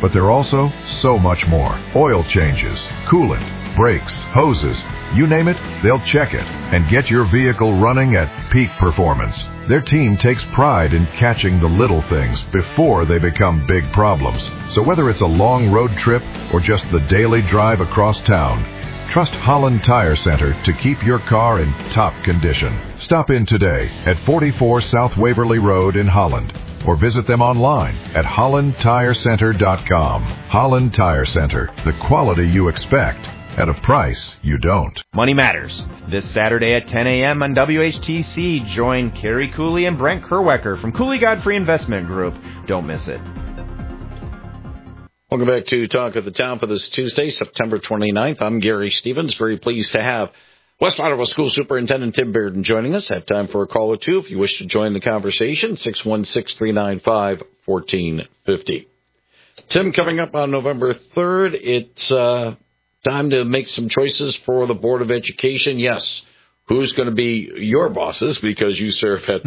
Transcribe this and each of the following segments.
but they're also so much more. Oil changes, coolant, brakes, hoses, you name it, they'll check it and get your vehicle running at peak performance. Their team takes pride in catching the little things before they become big problems. So whether it's a long road trip or just the daily drive across town, trust Holland Tire Center to keep your car in top condition. Stop in today at 44 South Waverly Road in Holland, or visit them online at hollandtirecenter.com. Holland Tire Center, the quality you expect at a price you don't. Money Matters. This Saturday at 10 a.m. on WHTC, join Carrie Cooley and Brent Kerwecker from Cooley Godfrey Investment Group. Don't miss it. Welcome back to Talk of the Town for this Tuesday, September 29th. I'm Gary Stevens. Very pleased to have West Ottawa School Superintendent Tim Bearden joining us. Have time for a call or two if you wish to join the conversation, 616-395-1450. Tim, coming up on November 3rd, it's time to make some choices for the Board of Education. Yes, who's going to be your bosses, because you serve at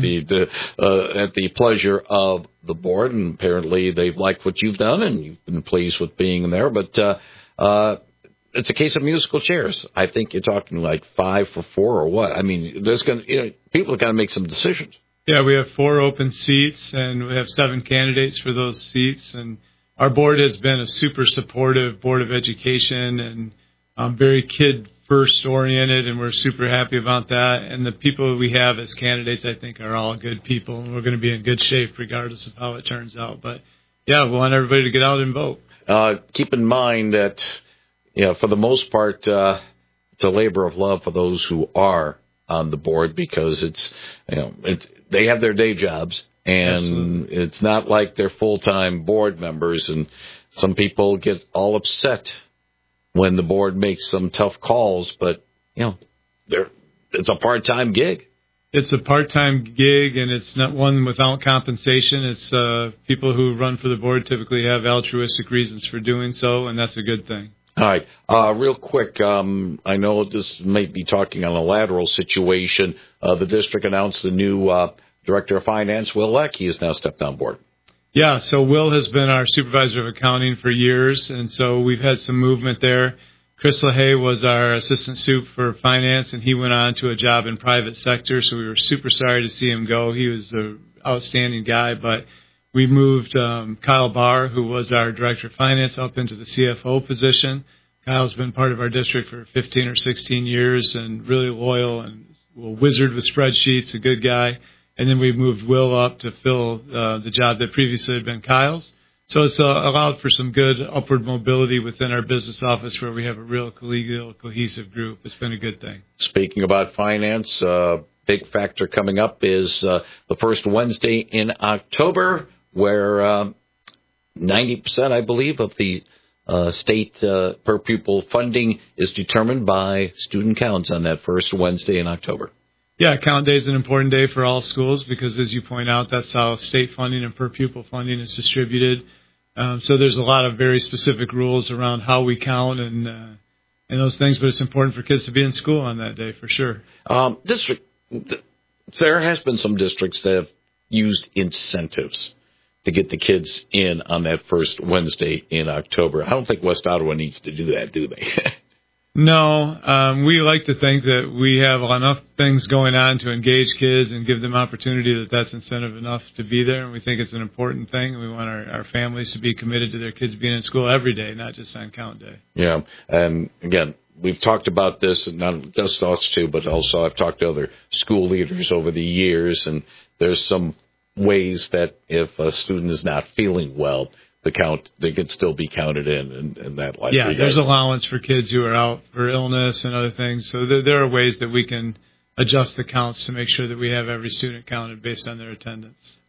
the pleasure of the board, and apparently they've liked what you've done and you've been pleased with being there. But it's a case of musical chairs. I think you're talking like 5 for 4 or what? I mean, there's going to people have got to make some decisions. Yeah, we have 4 open seats and we have 7 candidates for those seats, and our board has been a super supportive Board of Education and very kid-first oriented, and we're super happy about that. And the people we have as candidates, I think, are all good people, and we're going to be in good shape regardless of how it turns out. But, yeah, we want everybody to get out and vote. Keep in mind that, for the most part, it's a labor of love for those who are on the board, because they have their day jobs. And Absolutely. It's not like they're full-time board members, and some people get all upset when the board makes some tough calls, but, it's a part-time gig. It's a part-time gig, and it's not one without compensation. It's people who run for the board typically have altruistic reasons for doing so, and that's a good thing. All right. Real quick, I know this may be talking on a lateral situation. The district announced the new Director of Finance, Will Leck. He has now stepped on board. Yeah, so Will has been our supervisor of accounting for years, and so we've had some movement there. Chris LaHaye was our assistant soup for finance, and he went on to a job in private sector, so we were super sorry to see him go. He was an outstanding guy, but we moved Kyle Barr, who was our director of finance, up into the CFO position. Kyle's been part of our district for 15 or 16 years and really loyal and a wizard with spreadsheets, a good guy. And then we moved Will up to fill the job that previously had been Kyle's. So it's allowed for some good upward mobility within our business office, where we have a real collegial, cohesive group. It's been a good thing. Speaking about finance, big factor coming up is the first Wednesday in October, where 90%, I believe, of the state per pupil funding is determined by student counts on that first Wednesday in October. Yeah, Count Day is an important day for all schools because, as you point out, that's how state funding and per pupil funding is distributed. So there's a lot of very specific rules around how we count and those things, but it's important for kids to be in school on that day for sure. There has been some districts that have used incentives to get the kids in on that first Wednesday in October. I don't think West Ottawa needs to do that, do they? No, we like to think that we have enough things going on to engage kids and give them opportunity that's incentive enough to be there, and we think it's an important thing, and we want our families to be committed to their kids being in school every day, not just on Count Day. Yeah, and again, we've talked about this, and not just us two, but also I've talked to other school leaders over the years, and there's some ways that if a student is not feeling well, they can still be counted in and that like. Yeah, there's allowance for kids who are out for illness and other things. So there are ways that we can adjust the counts to make sure that we have every student counted based on their attendance.